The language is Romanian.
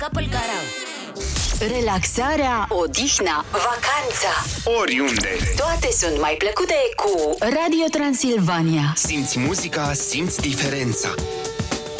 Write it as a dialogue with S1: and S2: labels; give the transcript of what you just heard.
S1: Scapă-l carau.
S2: Relaxarea, odihna, vacanța.
S3: Oriunde.
S2: Toate sunt mai plăcute cu Radio Transilvania.
S3: Simți muzica, simți diferența.